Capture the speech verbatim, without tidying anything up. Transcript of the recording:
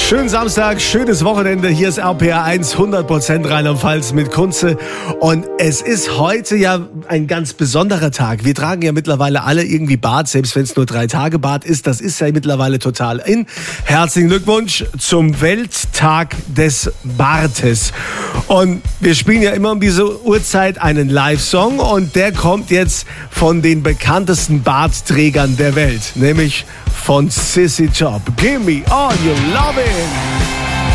Schönen Samstag, schönes Wochenende. Hier ist R P R eins, hundert Prozent Rheinland-Pfalz mit Kunze. Und es ist heute ja ein ganz besonderer Tag. Wir tragen ja mittlerweile alle irgendwie Bart, selbst wenn es nur drei Tage Bart ist. Das ist ja mittlerweile total in. Herzlichen Glückwunsch zum Welttag des Bartes. Und wir spielen ja immer um diese Uhrzeit einen Live-Song. Und der kommt jetzt von den bekanntesten Bartträgern der Welt, nämlich von Sissy Top. Give me all your loving.